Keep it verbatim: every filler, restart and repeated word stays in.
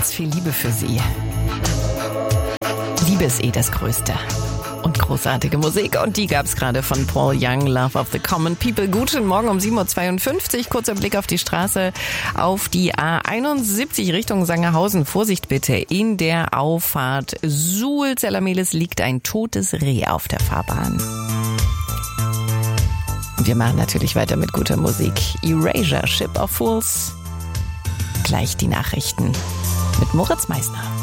ganz viel Liebe für Sie. Liebe ist eh das Größte. Und großartige Musik. Und die gab's gerade von Paul Young, Love of the Common People. Guten Morgen um sieben Uhr zweiundfünfzig. Kurzer Blick auf die Straße, auf die A einundsiebzig Richtung Sangerhausen. Vorsicht bitte, in der Auffahrt Suhl-Zellermehlis liegt ein totes Reh auf der Fahrbahn. Und wir machen natürlich weiter mit guter Musik. Erasure, Ship of Fools. Gleich die Nachrichten mit Moritz Meisner.